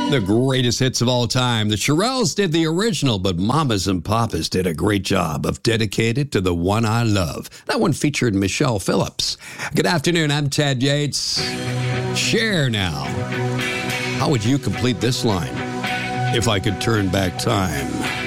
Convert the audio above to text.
The greatest hits of all time. The Shirelles did the original, but Mamas and Papas did a great job of Dedicated to the One I Love. That one featured Michelle Phillips. Good afternoon, I'm Ted Yates. Share now. How would you complete this line? If I could turn back time.